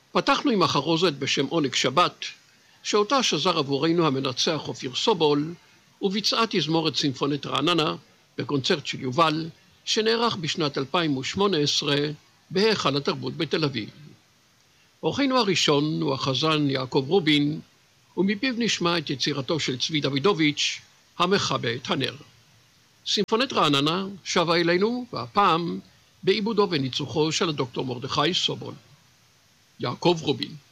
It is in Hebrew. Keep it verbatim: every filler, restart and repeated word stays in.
פתחנו עם מחרוזת בשם עונג שבת, שאותה שזר עבורנו המנצח אופיר סובול, וביצעה תזמורת סימפונית רעננה בקונצרט של יובל, שנערך בשנת אלפיים ושמונה עשרה בהיכל התרבות בתל אביב. אורחנו הראשון הוא החזן יעקב רובין, ומפיו נשמע את יצירתו של צבי דוידוביץ', המכבה את הנר. סימפונית רעננה שבה אלינו, והפעם בעיבודו וניצוחו של הדוקטור מרדכי סובול. יעקב רובין.